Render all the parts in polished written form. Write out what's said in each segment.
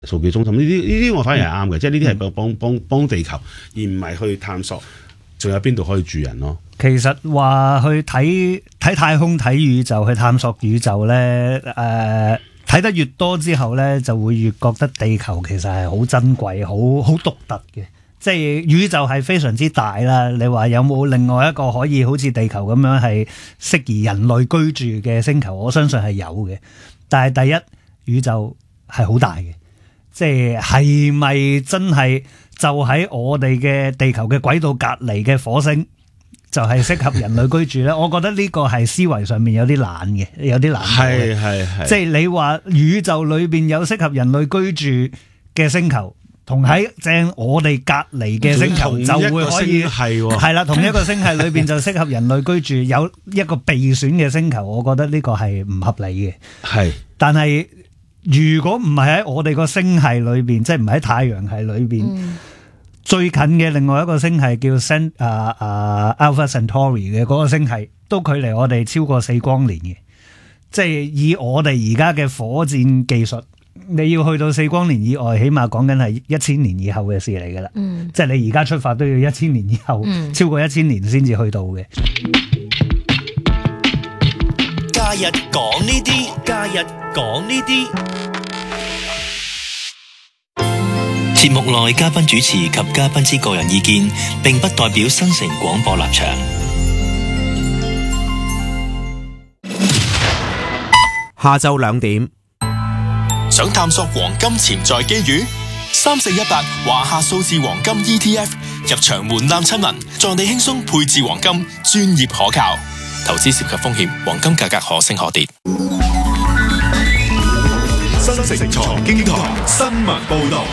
數據中心呢啲我反而係啱嘅，即係呢啲係幫地球，而唔係去探索仲有邊度可以住人咯。 其實話去睇太空、睇宇宙、去探索宇宙咧，睇得越多之後咧，就會越覺得地球其實係好珍貴、好獨特嘅。即係宇宙係非常之大啦，你話有冇另外一個可以好似地球咁樣係適宜人類居住嘅星球？我相信係有嘅。但係第一，宇宙係好大嘅，即係咪真係就喺我哋嘅地球嘅軌道隔離嘅火星就係適合人類居住呢？我覺得呢個係思維上面有啲懶嘅，有啲懶嘅。係，即係你話宇宙裏邊有適合人類居住嘅星球，同喺正我哋隔離嘅星球就會可以係啦，同一個星系裏邊就適合人類居住，有一個備選嘅星球，我覺得呢個係唔合理嘅。係，但係如果唔係喺我哋個星系裏邊，即係唔喺太陽系裏邊，最近嘅另外一個星系叫Alpha Centauri 嘅嗰個星系，都距離我哋超過4光年嘅。即係以我哋而家嘅火箭技術，你要去到4光年以外，起碼講緊係1000年以後嘅事嚟㗎啦。即係你而家出發都要1000年以後，超過1000年先至去到嘅。 假日講呢啲，假日講呢啲。節目內嘉賓主持及嘉賓之個人意見，並不代表新城廣播立場。 下晝2點， 想探索黃金潛在機遇？3418華夏數字黃金 ETF 入場門檻親民，助你輕鬆配置黃金，專業可靠。投資涉及風險，黃金價格可升可跌。 新城財經台新聞報道。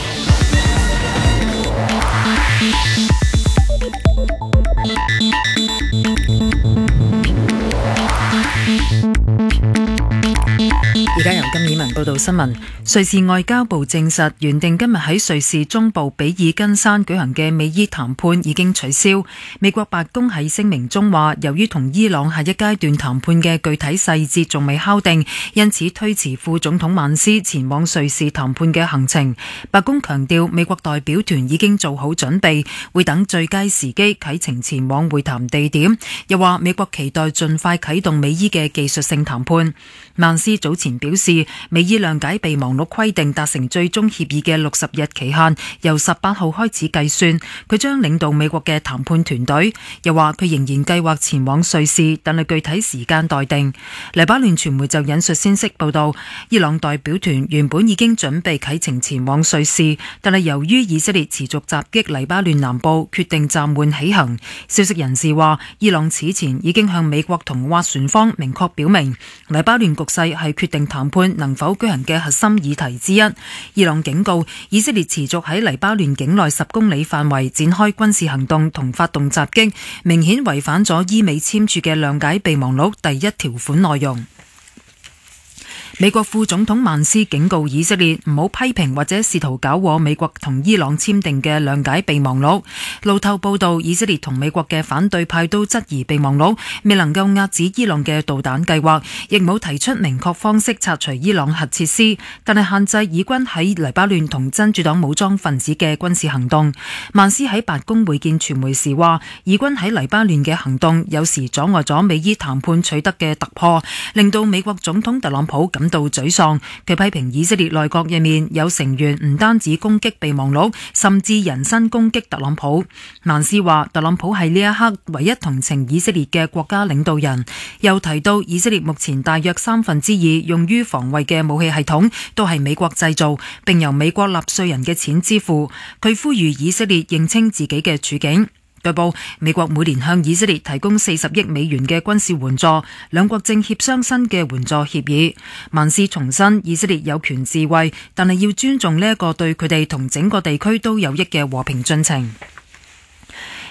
而家由金以文報道新聞。瑞士外交部證實，原定今日喺瑞士中部比爾根山舉行嘅美伊談判已經取消。美國白宮喺聲明中話，由於同伊朗下一階段談判嘅具體細節仲未敲定，因此推遲副總統曼斯前往瑞士談判嘅行程。白宮強調，美國代表團已經做好準備，會等最佳時機啟程前往會談地點。又話美國期待盡快啟動美伊嘅技術性談判。曼斯早前表示，美伊諒解備忘錄規定達成最終協議嘅60日期限由18號開始計算，佢將領導美國嘅談判團隊。又話佢仍然計劃前往瑞士，但係具體時間待定。黎巴嫩傳媒就引述消息報道，伊朗代表團原本已經準備啟程前往瑞士，但係由於以色列持續襲擊黎巴嫩南部，決定暫緩起行。消息人士話，伊朗此前已經向美國同斡旋方明確表明，黎巴嫩局勢係決定談判能否舉行嘅核心議題之一。伊朗警告，以色列持續喺黎巴嫩境內10公里範圍展開軍事行動同發動襲擊，明顯違反咗伊美簽署嘅諒解備忘錄第1條款內容。美國副總統曼斯警告以色列唔好批評或者試圖搞禍美國同伊朗簽訂嘅諒解備忘錄。路透報道，以色列同美國嘅反對派都質疑備忘錄未能夠遏止伊朗嘅導彈計劃，亦冇提出明確方式拆除伊朗核設施，但係限制以軍喺黎巴嫩同真主黨武裝分子嘅軍事行動。曼斯喺白宮會見傳媒時話，以軍喺黎巴嫩嘅行動有時阻礙咗美伊談判取得嘅突破，令到美國總統特朗普感到沮喪。佢批評以色列內閣入面有成員唔單止攻擊備忘錄，甚至人身攻擊特朗普。曼斯話，特朗普係呢一刻唯一同情以色列嘅國家領導人，又提到以色列目前大約2/3用於防衛嘅武器系統都係美國製造，並由美國納稅人嘅錢支付。佢呼籲以色列認清自己嘅處境。據報，美國每年向以色列提供40億美元嘅軍事援助，兩國正協商新嘅援助協議。曼斯重申，以色列有權自衛，但係要尊重呢一個對佢哋同整個地區都有益嘅和平進程。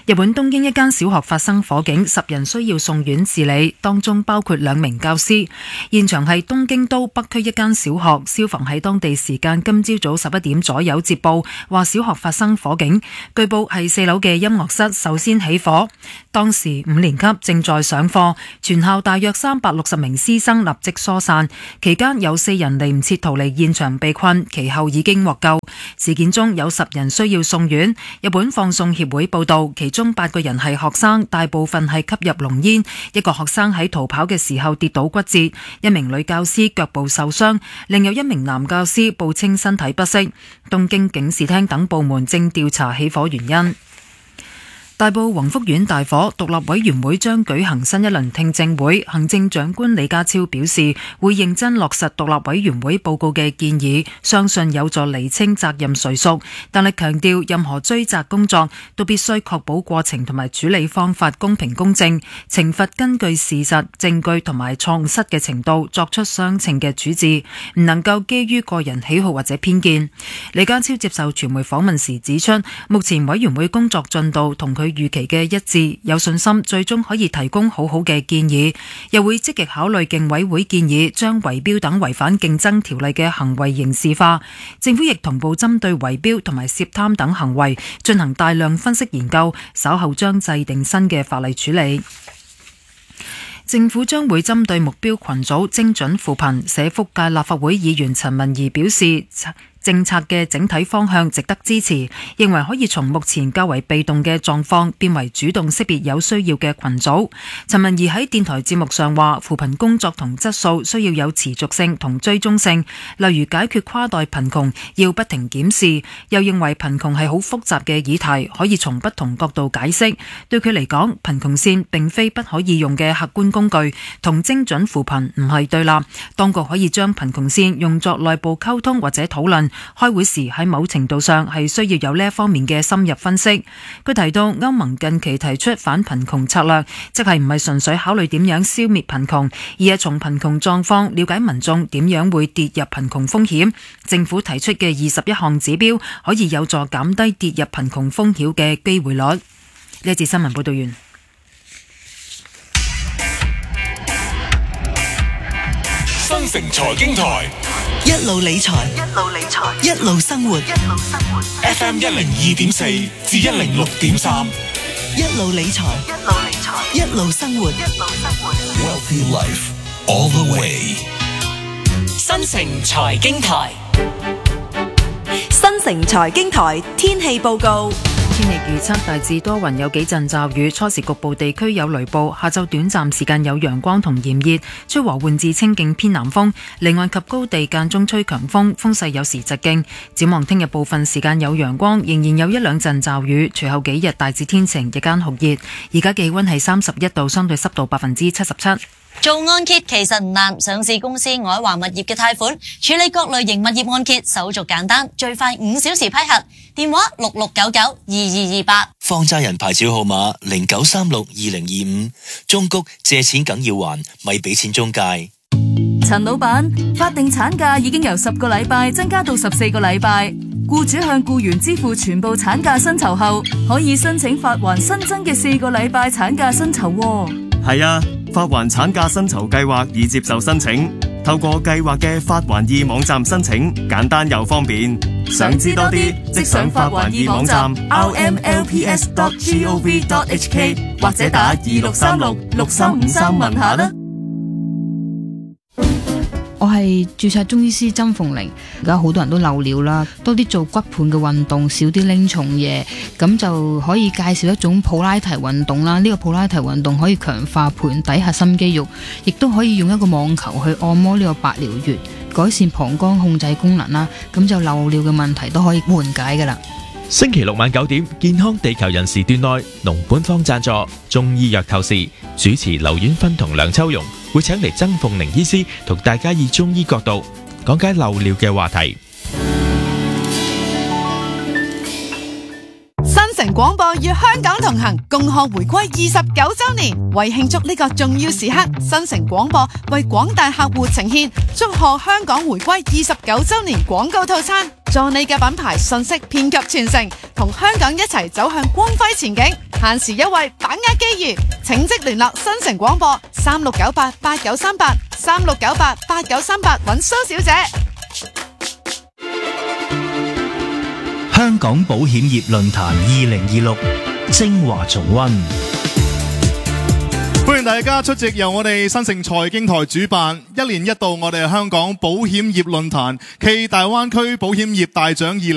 日本東京一間小學發生火警，10人需要送院治理，當中包括2名教師。現場係東京都北區一間小學，消防喺當地時間今朝早11點左右接報，話小學發生火警。據報係4樓嘅音樂室首先起火，當時5年級正在上課，全校大約360名師生立即疏散，期間有4人嚟唔切逃離現場被困，其後已經獲救。事件中有10人需要送院。日本放送協會報道，其中8個人係學生，大部分係吸入濃煙。一個學生喺逃跑嘅時候跌倒骨折，一名女教師腳部受傷，另有1名男教師報稱身體不適。東京警視廳等部門正調查起火原因。大埔宏福苑大火，獨立委員會將舉行新一輪聽證會。行政長官李家超表示，會認真落實獨立委員會報告嘅建議，相信有助釐清責任誰屬，但係強調任何追責工作都必須確保過程同埋處理方法公平公正，懲罰根據事實、證據同埋錯誤失嘅程度作出相稱嘅處置，唔能夠基於個人喜好或者偏見。李家超接受傳媒訪問時指出，目前委員會工作進度同佢預期嘅一致，有信心最終可以提供好好嘅建議，又會積極考慮競委會建議將圍標等違反競爭條例嘅行為刑事化。政府亦同步針對圍標同埋涉貪等行為進行大量分析研究，稍後將制定新嘅法例處理。政府將會針對目標群組精準扶貧。社福界立法會議員陳文儀表示，政策嘅整體方向值得支持，認為可以從目前較為被動嘅狀況變為主動識別有需要嘅群組。陳文儀喺電台節目上話，扶貧工作同質素需要有持續性同追蹤性，例如解決跨代貧窮要不停檢視。又認為貧窮係好複雜嘅議題，可以從不同角度解釋。對佢嚟講，貧窮線並非不可以用嘅客觀工具，同精準扶貧唔係對立。當局可以將貧窮線用作內部溝通或者討論。開會時喺某程度上係需要有呢一方面嘅深入分析。佢提到歐盟近期提出反貧窮策略，即係唔係純粹考慮點樣消滅貧窮，而係從貧窮狀況了解民眾點樣會跌入貧窮風險。政府提出嘅21項指標可以有助減低跌入貧窮風險嘅機會率。呢一節新聞報道完。 新城財經台， 一路理財，一路生活。 FM 102.4至106.3， 一路理財，一路生活。 Wealthy Life all the way。 新城財經台，新城財經台天氣報告。 天氣預測大致多雲，有幾陣驟雨，初時局部地區有雷暴，下晝短暫時間有陽光同炎熱，吹和緩至清勁偏南風，離岸及高地間中吹強風，風勢有時疾勁。展望聽日部分時間有陽光，仍然有一兩陣驟雨，隨後幾日大致天晴，日間酷熱。而家氣溫係31度，相對濕度77%。 做按揭其實唔難，上市公司愛華物業嘅貸款處理各類型物業按揭，手續簡單，最快5小時批核。電話66992228。 放債人牌照號碼09362025。中谷借錢梗要還，咪俾錢中介。 陳老闆，法定產假已經由10個禮拜增加到14個禮拜，僱主向僱員支付全部產假薪酬後，可以申請發還新增嘅4個禮拜產假薪酬。 係啊，發還產假薪酬計劃已接受申請，透過計劃嘅發還易網站申請，簡單又方便。想知多啲，即上發還易網站 rmlps.gov.hk 或者打26366353問下啦。 我係註冊中醫師曾鳳玲，而家好多人都漏尿啦，多啲做骨盤嘅運動，少啲拎重嘢，咁就可以介紹一種普拉提運動啦。呢個普拉提運動可以強化盤底核心肌肉，亦都可以用一個網球去按摩呢個百療穴，改善膀胱控制功能啦，咁就漏尿嘅問題都可以緩解噶啦。 星期六晚9點，健康地球人時段內，農本方贊助中醫藥透視，主持劉婉芬同梁秋容會請嚟曾鳳玲醫師同大家以中醫角度講解漏尿嘅話題。 新城廣播與香港同行，共賀回歸29周年。為慶祝呢個重要時刻，新城廣播為廣大客戶呈現祝賀香港回歸29周年廣告套餐，助你嘅品牌信息遍及全城，同香港一齊走向光輝前景。 限時優惠，把握機遇，請即聯絡新城廣播3698893836988938揾蘇小姐。 香港保險業論壇2026精華重溫。 歡迎大家出席由我哋新城財經台主辦，一年一度我哋香港保險業論壇暨大灣區保險業大獎